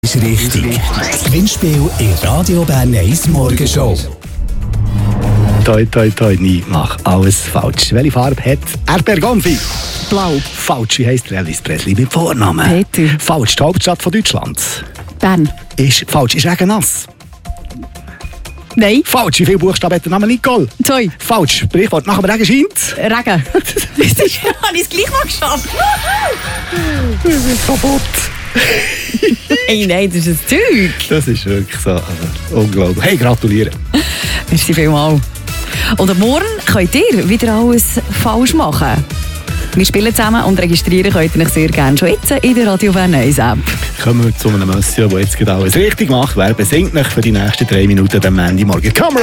Ist richtig. Das Gewinnspiel in Radio Bern 1 Morgenshow. Toi, toi, toi, nie, mach alles falsch. Welche Farbe hat Erdbeergonfi? Blau. Falsch, wie heisst Elvis Presley mit Vornamen? Peter. Falsch, die Hauptstadt von Deutschland. Bern. Ist falsch, ist Regen nass? Nein. Falsch, wie viele Buchstaben hat der Name Nicole? 2. Falsch, Sprichwort, nach dem Regen scheint. Regen. Das ist, habe ich es gleich mal geschafft. Kaputt. Hey, nein, das ist ein Zeug. Das ist wirklich so unglaublich. Hey, gratuliere. Merci vielmals. Und am Morgen könnt ihr wieder alles falsch machen. Wir spielen zusammen und registrieren könnt ihr euch sehr gerne schon jetzt in der Radio Bern 1 App. Kommen wir zu einem Monsieur, der jetzt genau alles richtig macht. Wer besingt euch für die nächsten 3 Minuten am Montagmorgen? Kamera!